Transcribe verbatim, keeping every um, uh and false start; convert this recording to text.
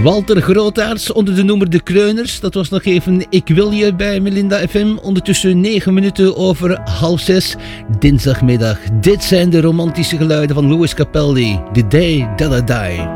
Walter Grootaerts onder de noemer De Kreuners. Dat was nog even Ik Wil Je bij Melinda F M. Ondertussen negen minuten over half zes. Dinsdagmiddag. Dit zijn de romantische geluiden van Lewis Capaldi. The Day That I Die.